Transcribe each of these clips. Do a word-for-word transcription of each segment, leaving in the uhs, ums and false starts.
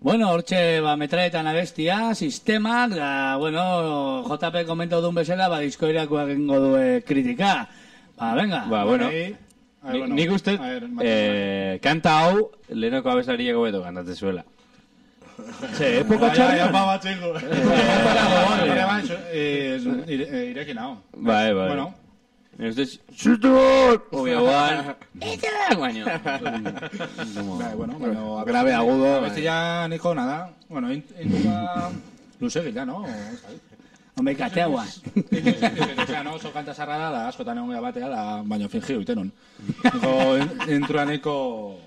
Bueno, hortxe, ba, metraetan abestia, sistemak, da, bueno, J P komentau duen bezala, ba, diskoirakoak ingo du kritika. Ba, venga. Ba, bueno, nik uste, kanta hau, lehenoko abesariak hobeto kantatzen zuela. Ze, epoka txarra? Ja, ba, batxeko. Irekin hau. Bai, bai. Bueno. Ez dut, zutut! Obvio, guan. Eta, guaino. Bai, bueno, bueno. Grave, agudo. Abesti ya niko nada. Bueno, intuka... Lusegil, ya, ¿no? Hombre, katea guan. Osea, no, oso kanta sarrada da, askotan egon batea da, baina fingiu, itenon. Niko, intrua niko...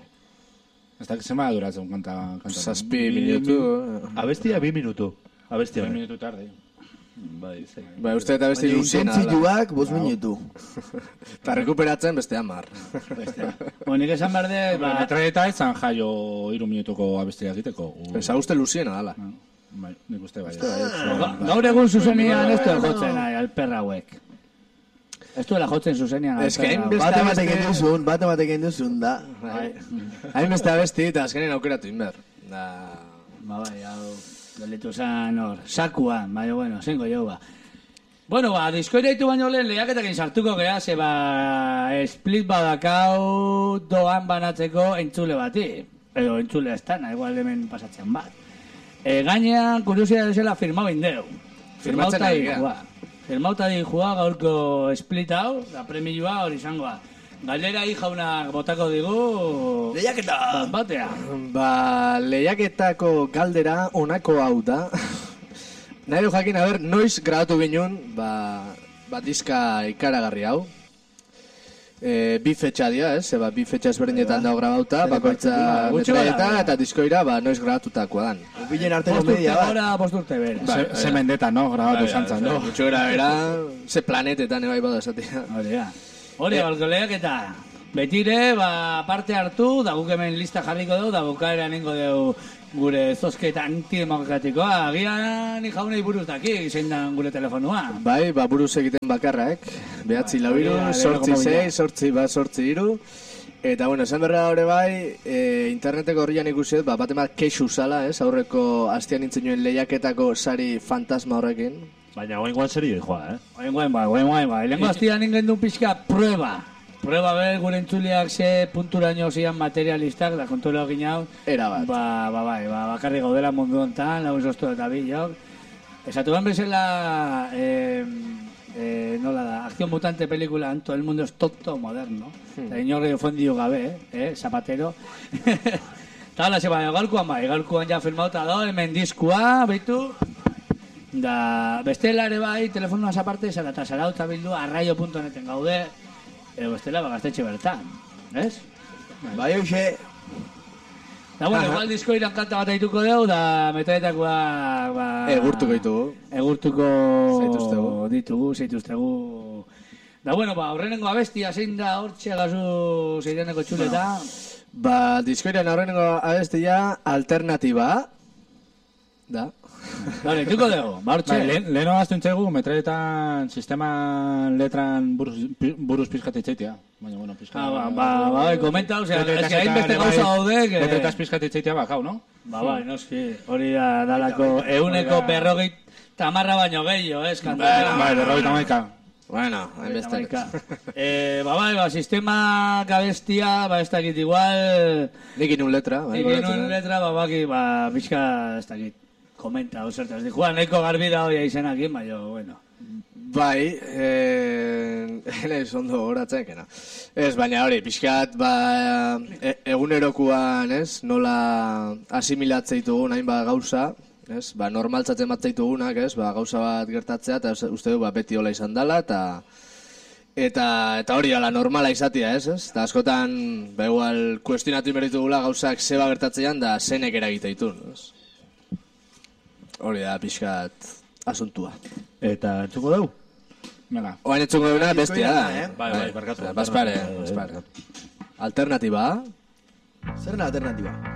Ez da, zema duratzen kanta... Zazpi minutu. Abestia bi minutu. Abestia. Bi minutu tarde. Bai, zei. Bai, uste eta beste ilusiena da. Intentzituak, bost minutu. Eta rekuperatzen beste amar. Bueno, nik esan berde... Metraeta izan jaio iru minutuko abestia egiteko. Esa uste ilusiena dala. Bai, nik uste bai. Gaur egun zuzenian ez duela jotzen alperra hauek. Ez duela jotzen zuzenian alperra hauek. Bate batek egin duzun, bate batek egin duzun, da. Hain beste abesti eta azkenen aukeratu inber. Da... Ba, bai, hau... Delitu zan hor, sakua, bai, bueno, zengo jau, ba. Bueno, ba, diskoiraitu baino lehen lehiaketakin sartuko geha, ze ba, split badakau doan banatzeko entzule bati. Edo entzule ez tana, igual hemen pasatzen bat. E, gainean, kuriosia desela firmau indeu. Firmatzen ari jua. Firmauta di jua gaurko split hau, da premioa hori izangoa. Galera hi jaunak botako digu... Lehiaketa! Bat batea. Ba, lehiaketako galdera onako hau da. Nahi du jakin, a ber, noiz grabatu ginen, ba, ba diska ikaragarri hau. E, bi fetxa dia, ez? Eba, bi fetxa ezberdinetan dago grabauta, bakoitza metraeta eta diskoira, ba, noiz grabatutakoa dan. Bilen arteko media, ba? Ahora, bosturte bera. Ze mendeta, no? Grabatu zantzan, no? Gutxo era, era, ze planetetan ebai bada esatia. Hori, ja. Hori, balko lehiaketa. Betire, ba, parte hartu, da guk hemen lista jarriko dugu, da bukaera nengo dugu gure zozketa antidemokratikoa. Agian jaunei buruz daki, zein da gure telefonua. Bai, ba, buruz egiten bakarrak. Behatzi lau iru, sortzi zei, sortzi ba, sortzi iru. Eta, bueno, esan berra hori bai, e, interneteko horrian ikusiet, ba, bat emat keixu zala, ez? Aurreko hastian nintzen joen lehiaketako sari fantasma horrekin. Baina, oen guan serio joa, eh? Oen guan, ba, oen guan, ba. Lengo hastian ingen du pixka prueba. Prueba ber, gure entzuleak ze punturaino zian materialistak, da kontulo egin hau. Era bat. Ba, ba, bai, ba, bakarri gaudela mundu hontan, lagun soztu eta bilok. Esatu ben bezala, eh, eh, nola da, Acción Mutante pelikulan, todo el mundo es tonto moderno. Hmm. Eta inorri ofendio gabe, eh, zapatero. Eta hala, ze baina, gaurkoan bai, gaurkoan ja firmauta da, hemen diskua, behitu. Da, bestela ere bai, telefonuaz aparte, zara eta zara eta bildu, arraio punto neten gaude, edo bestela bagaztetxe bertan, ez? Bai, hoxe. Da, bueno, igual disko iran kanta bat aituko dugu, da metraetakoa... Ba, egurtuko ditugu. Egurtuko zeituztegu. ditugu, zeituztegu. Da, bueno, ba, horrenengo abestia zein da hortxe gazu zeireneko txuleta. Ba, disko iran horrenengo abestia alternatiba. Da. Dale, tuko dugu, ba, hortxe. Leheno gaztu entzegu, metraetan sisteman letran buruz, buruz pizkat itzaitia. Baina, bueno, pizkat... Ah, ba, ba, ba, komenta, osea, ez que hain beste gauza gaude, que... Letretaz pizkat itzaitia bakau, no? Ba, bai, noski, hori da, dalako, euneko berrogeit tamarra baino gehiago, ez, kantara. Bai, berrogeit tamaika. Bueno, hain beste. Eh, ba, bai, ba, sistema gabestia, ba, ez dakit igual... Nikin un letra, bai. Nikin un letra, ba, baki, ba, pizka, ez dakit. Komenta, osertaz, di juan, neko garbi da hori aizenak, baina, bueno. Bai, eh, ez ondo horatzen, kena. Ez, baina hori, pixkat, ba, e, egunerokuan, ez, nola asimilatzeitugun hainbat gauza, ez, ba, normaltzatzen batzeitugunak, ez, ba, gauza bat gertatzea, eta uste du, ba, beti hola izan dela, eta... Eta, eta hori ala normala izatea, ez, ez? Eta askotan, ba, igual, kuestionatu inberitugula gauzak zeba gertatzean, da zenek eragiteitu, ez? Hori da, pixkat asuntua. Eta entzuko dugu? Mela. Oain entzuko duguna bestia da, eh? Bai, bai, barkatu. Baspare, baspare. Alternatiba? Zer na alternatiba?